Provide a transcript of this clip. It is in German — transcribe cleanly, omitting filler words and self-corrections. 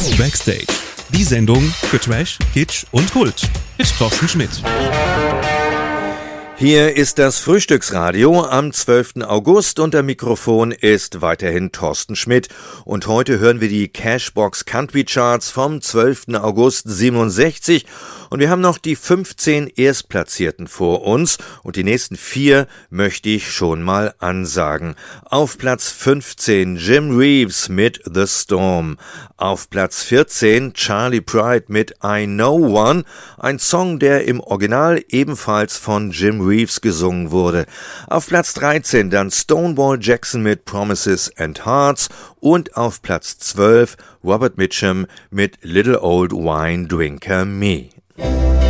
Backstage. Die Sendung für Trash, Kitsch und Kult mit Thorsten Schmidt. Hier ist das Frühstücksradio am 12. August und am Mikrofon ist weiterhin Thorsten Schmidt. Und heute hören wir die Cashbox Country Charts vom 12. August 67. Und wir haben noch die 15 Erstplatzierten vor uns und die nächsten 4 möchte ich schon mal ansagen. Auf Platz 15 Jim Reeves mit The Storm. Auf Platz 14 Charlie Pride mit I Know One, ein Song, der im Original ebenfalls von Jim Reeves gesungen wurde. Auf Platz 13 dann Stonewall Jackson mit Promises and Hearts und auf Platz 12 Robert Mitchum mit Little Old Wine Drinker Me.